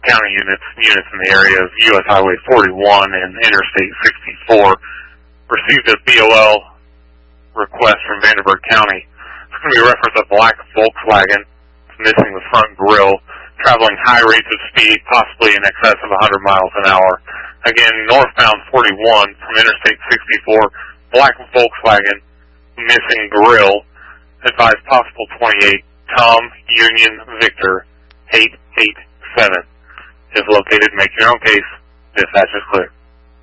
County units in the area of U.S. Highway 41 and Interstate 64 received a BOL request from Vanderburgh County. It's going to be a reference of a black Volkswagen missing the front grille, traveling high rates of speed, possibly in excess of 100 miles an hour. Again, northbound 41 from Interstate 64, black Volkswagen, missing grille, advised possible 28, Tom Union Victor 887 is located. Make your own case. Dispatch is clear.